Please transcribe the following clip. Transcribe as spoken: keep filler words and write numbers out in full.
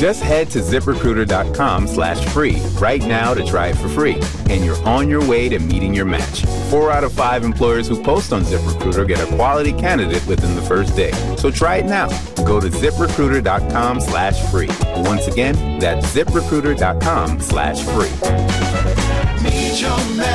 Just head to ZipRecruiter.com slash free right now to try it for free, and you're on your way to meeting your match. Four out of five employers who post on ZipRecruiter get a quality candidate within the first day. So try it now. Go to ZipRecruiter.com slash free. Once again, that's ZipRecruiter.com slash free. Meet your match